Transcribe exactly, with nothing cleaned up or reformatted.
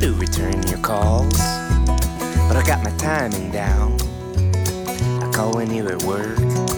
do return your calls, but I got my timing down. I call when you're at work,